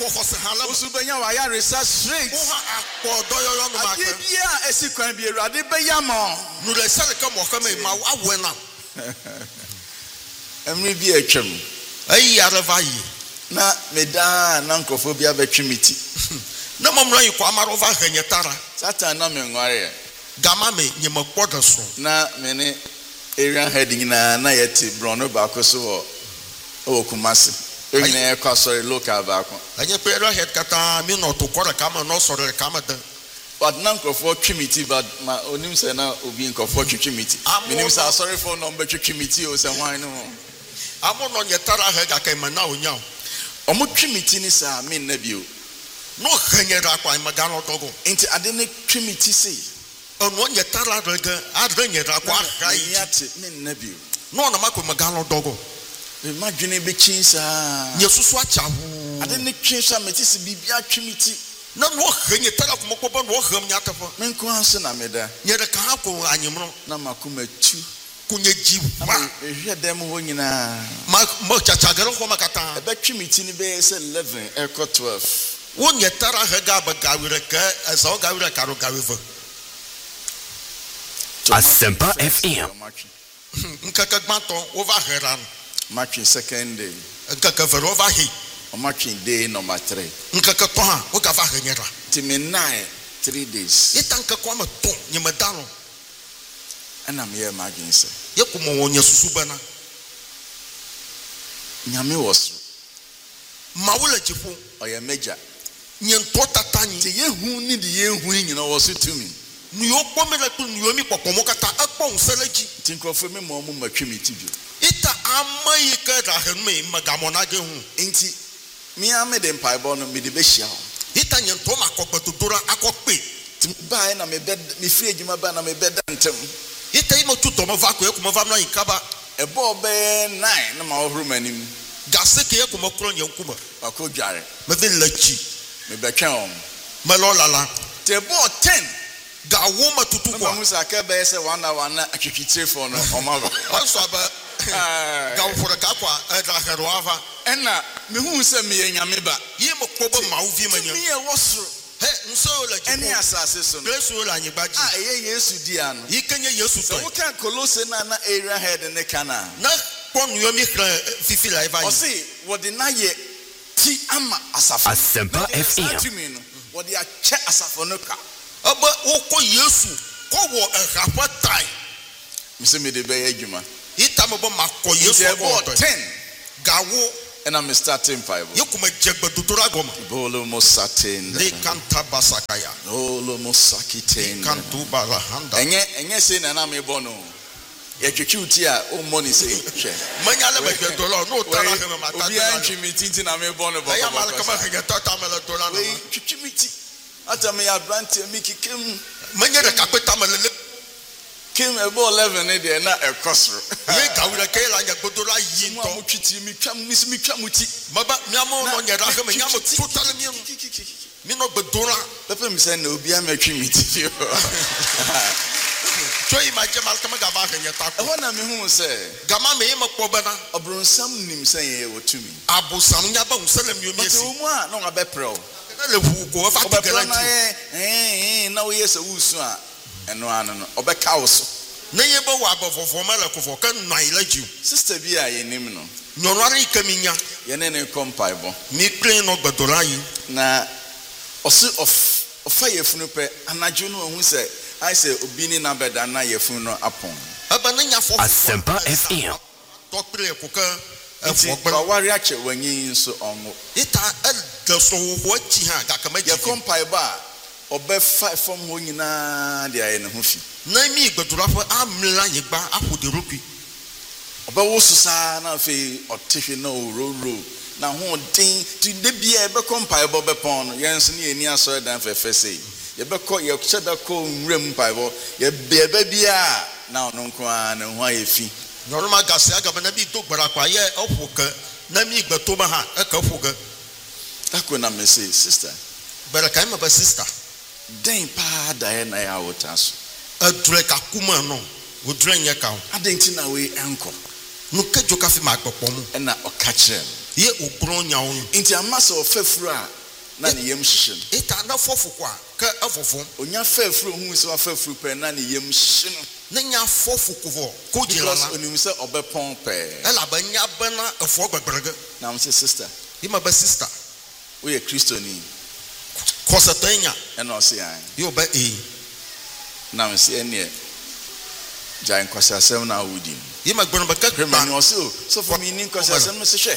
akɔhɔse hala Osu benya wa ya research straight. Woha akɔ dɔyɔyɔ no ma Ade kɛ bia esi kwan bi Awurade bɛya ma. nu le sɛ ka mɔ kɛmɛ ma awɔ na Emri bi atwam. ayi areva yi Na meda na nkofo bia betwe miti. na mɔmrɔ yi kɔ amaro va hɛnyɛ tara Satan na me ngware. gama me nyɛmɛ kpɔ de so Na me ne area heading na yeti brono ba ko so o Kumasi. Enyina ekwa sorry local ba ko. ɛnyɛ pe ɛrɛ hɛd kata mi nɔ to kɔrɛ kama nɔ sɔrɔ kama de But na nkofo twimiti but ma onim se na obi nkofo twimiti. Menim say sorry for number twimiti o se hwan no. amo nɔ nyɛ tara hɛ ga kɛ mɛ na o nya Omo twimiti ni sa me na bio. no hɛnyɛ da kwa ma ga no dogo Enti ade ne twimiti sei. ɔno nyɛ tara de ga adre nyɛ da kwa ha yi Yate me na bio. no na ma ko ma ga no dogo Ma dwene be chin sa. nyɛ susu acha hu Ade ne twen sa meti se bibia twimiti. na no hɛnyɛ tara ko mɔkɔ ba no hɛm nya tafo Me nko anse na me da. nyɛ de ka ha ko anyemro Na makoma tu. ko nyɛ ji wa Ehwe dem ho nyina. ma chacha garo ko makata Ebe twimiti ni be se 11 eko 12. wo nyɛ tara hɛ ga ba ga wire ka ɛsɛ ga wire ka ro ga wire Asempa FM. nkaka gbanto wo va hɛra no Matching second day. nkaka vero wo va hi Matching day number 3. nkaka to ha wo ga va hɛnyɛra Timi 9 3 days. ita nkaka ma to nyɛ da no Ana me imagine say. ye ko mo nyɛ susu bana Nyame was ma wo la jifo oya major. nyɛ ntɔ tata Ti nyi yehu ni de yehu nyina was to me. nu yo kpɔ me la to nu yo mi kpɔkpɔ mo kata akpɔ nsɛlɛji Ti nkrofo me mo mo matwimiti bio. ita ama yi ka da hɛ me ma ga mo na ge hu Enti me ame de mpaebo no me de be hia. ita nyɛ ntɔ ma kɔkpɛ to dora akɔkpe Ba na me bed me free adwuma ba na me beda ntem. ita yi mo tu tɔ mo va ko ye ko mo va na yi kaba Ebo be 9 na ma ohuru manim. gase ke ye ko mo kro nyɛ nkuma Akodware. me ve lachi Me betwen on. me lo lala Te bo 10. ga wo ma tutu No kwa ma musa ka be say 1 hour na atwitwitire for no omaro. aso aba ga wo for ka kwa da hɛro ava Ena me hu say me nyame ba. yi mo kpɔ ba ma wo vi ma Me nyɛ e wosoro. he nso la Eni jifo asase so no. yesu la nyibaji Ah eye Yesu di ano. yi kenye yesu So to we can Colossae na area head ne kana. na kpɔ nu yo mi hra fifi la eva O yi say what na ye ti ama asafo. Asempa FM. FM. What they che asafo no ka. aba wo ko yesu ko wo ehapa tai Me say me de be adwuma. ita mo ba ma ko yesu Te ko bo to 10 ga wo and I'm starting Bible. ye kuma jegba dudura goma Bolo mo satin. le kanta basakaya Bolo mo sakitin. kantu bala handa Enye say na me bo no. Ye twetwi uti a o money say hwe. manya le be dola no tara he ma ta Obi antwi meeting na me bo no bo. ya mal kama he ta ta mele dola no We twetwi meeting. Ata me ya brand me kikem. manya de kapeta mele Kim ebo 11 e de na ekosro. ye ga wura ke la nya dola yi Mo to twiti mi twam uti. maba miamo no nya da he me nya mo total mi mi no be dola Pepe mi say na obi amatwi meeting. Joy ma je mal kama ga ba he nya ta E wona me hu say gama me ma kpɔ bana obronsam nim say ye wotumi. abusam nya ba unsalam yo mi But esi omu a no ngabeprel. na le hu ko fa ti Obepra na garanti na we yes wusu a eno anu no obeka wo so. na ye ba wa ba fofo ma la ko fo kan nai la ji Sister bi a ye nim no. nyorare kaminya Ye ne ne kompaibo. mi clean no gbadola yi Na osi of ye funu pe anaju no hu say I say obi ni na beda na ye funu no apon. aba na nya fo Asempa FM. to pre ko ka Nti fo ba gba wari ache wanyi nso onwo. ita el de so ho chi ha ga kama ji Ye kompaibo a obe 5 from ho nyina de aye ne ho fi. na mi gbadola fo amla yi gba afode rokwi Obe wo so sa na fe otehwe na ororo na ho den ti de bia ebe kompaibo be pon no yenso ne ani aso dan fefe sei. Ye be ko ye cheda ko nwrem paibo ye be bia na ono nko a na ho aye fi. normal gas aga na bi to gbara kwa ye ofo ka na mi gbato ba ha e ka fo ga Tako na me say sister bara kai ma ba sister den pa da ye na ya wotaso. adure ka kuma no odure nya ka Adenti na we enko no ka joka fi ma gbopo mu na okache. Ye ogron nyawo. Inti amasa ofefura na ne yam hihye no. Eta na fofo kwa ka afofo. Onya fefuru hu se afefuru pe na ne yam hihye no. Na nya fofo kuvo. Ko jira Because na. onim se obepon pe. Ela ba nya bana afo gbegberege. Na am say sister. Ima ba sister. We are Christiani. Kosatanya. And I say I. Yo ba Na am say ene. Giant kwasasem na wudi. Ima gbon ba ka Remember no so for me nin kwasasem no se hwe.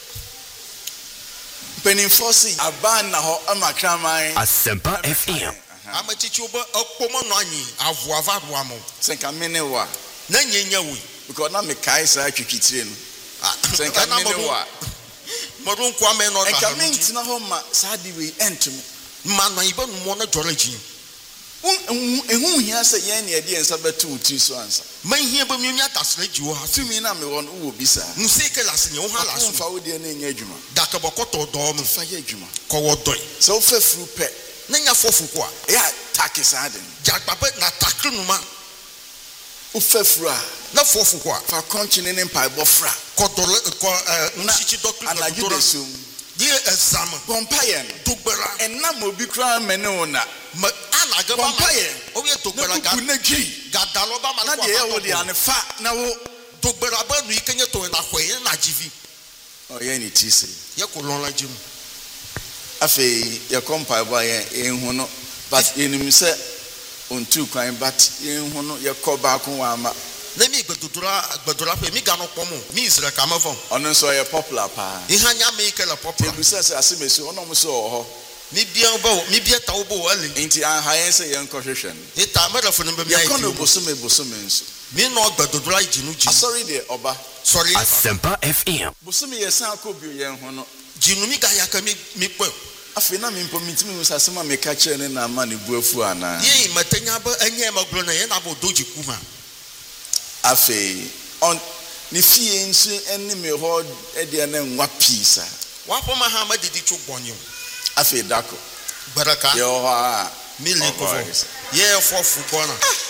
Penin force aban na ho amakraman. Asempa FM. Ama chichi oba okpomo no anyi avoava roamo. Senka mene wa. Na nyenya wi. Because na me kai sa twitwitire no. Senka mene wa. Modun kwa me no Enka minti na ho ma sa di we entum. Ma na iba no mo na joraji. Ehu hia se yen ne de ensa betu uti so ansa. Man hia ba mi atasre ji wo ha. Tumi na me won wo bisa. Musike lase ne wo ha lase. Fa wo de na nya adwuma. Dakabo koto do mo. Fa ye adwuma. Ko wo doi. So wo fa furu pe. Na nya fofu kwa. Ya takis aden. Jagbabe na takrunuma. Wo fa furu a Na fofu kwa. fa konchine ne mpa bofra. Ko dole ko nsichi doktor. Anaju de sum. Ye exam. Bompaye no. Tugbera. Enam obi kra mene ona. Ma ana gaba ma. Bompaye. O ye tugbera ga. Na gi. Gadaloba ma Na de ye wo de anefa na wo tugbera ba nu ikenye to na hwe na jivi. o ye ni ti se. Ye ko lonla jimu. Afe ye kompa ba ye enhu no but enim se ontu kwan but enhu no ye ko ba ko wa ma. Na mi gbedura pe mi ga no pomo mi Israel ka ma fon. Ono so ye popular pa. Ihanya me ikela popular. Ebu se asemesi ono mo so ho. Mi bia ta obo wale. Enti an hayen se ye nkohwehwen. Eta mara fo no be mi Ye ayi. kono bosome nso. Mi no gbedura jinu ji. Sorry de oba. Sorry. Asempa FM. Bosome ye san akobio ye ho no. Jinu mi ga ya ka mi pe. Afi na mi mpomintimi usasema me ka kire ne na ma ne buafu ana. Ye matanya ba anya magro na ye na bo doji kuma. Afi on ni fie nso eni me ho e de na nwa peace. Wa po ma ha ma didi chu bonyo. Afi dako. Baraka. Ye ho a Mi le ko fo. Ye fo fu bona.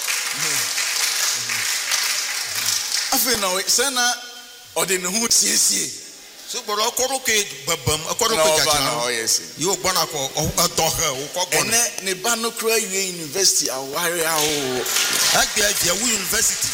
Afi na we sana ode ne ho siesie. So boro akoro ke babam akoro Na ke oba na jaja. ho yesi. Yo gbona ko dohe o ko gbona. Ene ne ba no kra university aware awo. Agbe university.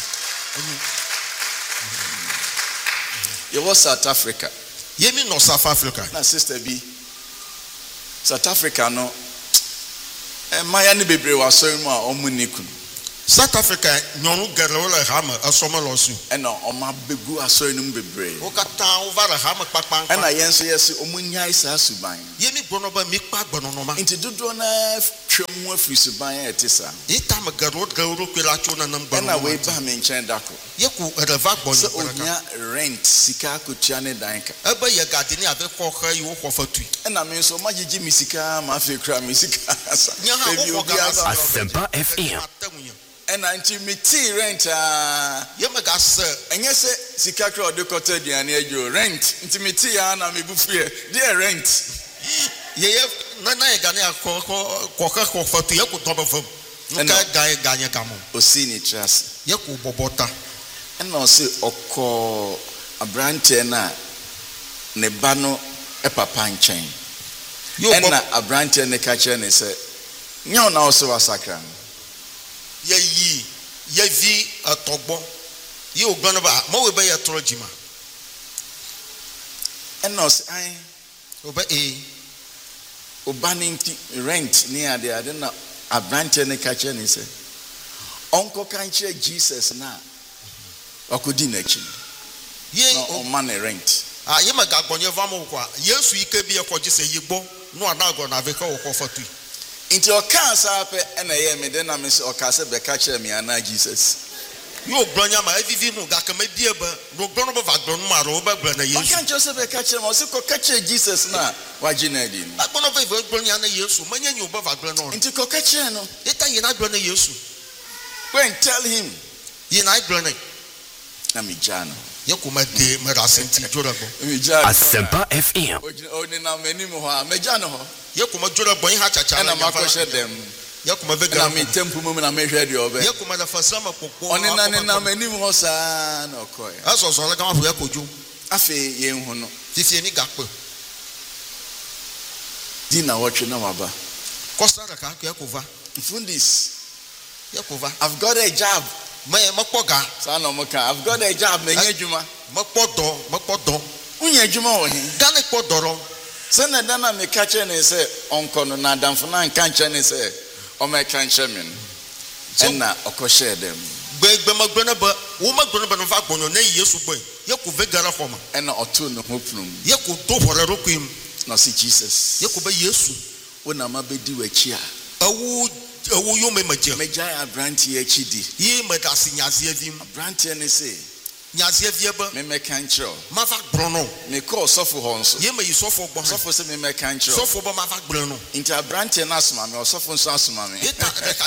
Ye was South Africa. Yemi no South Africa. Na sister bi South Africa no maya ne bebre wa so mu a omunikun. South Africa nyonu garola hama asoma losu. Ena oma begu aso enum bebre. O kata over hama kpakpan. Ena yenso yesi omunya isa suban. Yemi gbono ba mi kpa gbono no ma. Inti dodo na twemu afiri suban etisa. Ita ma garo kwela chona nam gbono. Ena we ba me nchen dako. Yeku reva gbono. So onya rent sika akutua ne danka. Eba ye gadini ave ko ha yi wo fatui. Ena me so magigi misika ma fe kra misika asa. Nya ha wo ga Asempa FM. Ena nti me ti rent Yema ga se enye se sika kra ode kota diane ajo rent nti me ti ya na me bufue dey rent ye na ye gani ko fatui ye ko toba fam. Nka ganye kamo. osi ni trust. Ye ko bobota. Ena o se okọ abrante na ne ba no e papa nchen. Ena abrante ne ka kire ne se nya na o se wasakra. Ye vi atogbo. Ye ogbon ba mo we be ye toro jima. Ena o se ai Oba obani nti rent ni ade na abrante ne ka kire ne se onko kan kire Jesus na akodi na chi. Ye o man rent. Ye ma ga gbonye vamo kwa. Yesu ike bi e ko jise yigbo no anago na ve ka wo ko fatui. Inti oka sa pe ena ye me de na me se oka se be ka kire me ana Jesus. Yo bronya ma evivi no ga ka ma die ba no gbono ba va gbono ma ro ba gbono na Yesu. Oka ncho se be ka kire mo se ko ka kire Jesus na waji na di. Agbono va ve gbono na Yesu manya nyu ba va gbono no. Inti ko ka kire no. Eta ye na gbono na Yesu. Go and tell him. Ye na gbono Na mi jano. ye ko ma de ma ra senti jorabo. Mi jano. Asempa FM. O ni na meni mo ha. Me jano ho. Ye ko ma jorabo yin ha chacha Na ma ko she dem. ye ko ma ve Na ga mi tempu mu na me hwe de obe. ye ko ma da fasama popo. Oni na ni na meni mo sa na okoy. Aso so la ka ma fu ye ko ju. Afe yen ho no. Sisi ni gakpo. Dina watch na waba. Costa Rica Yakova. Fundis. Yakova. I've got a job. Mapoga. Sana moka. I've got a job. Menye juma. Mapodo. Unye juma wo he. Gane podoro. Sana dana me kache ne se onko no na damfo na nkanche ne se o me kanche me. Enna okoshe dem. Gbe magbena ba, wo magbena ba no fa gbonyo na Yesu boy. Yakove gara foma. Enna otu no hopnum. Yakodo horero kwim. Na si Jesus. Yakoba Yesu. Wona mabedi wachi a. Awu yo me maje. Meja abranti achidi. Yi medasi nyaze avim. Abranti ne se. Nyaze avieba. Me mekanche o. Mafa brono. Me call sofo ho nso. Ye me yisofo gbo. Sofo se me mekanche o. Sofo ba mafa brono. Inti abranti na asoma me, sofo nso asoma me.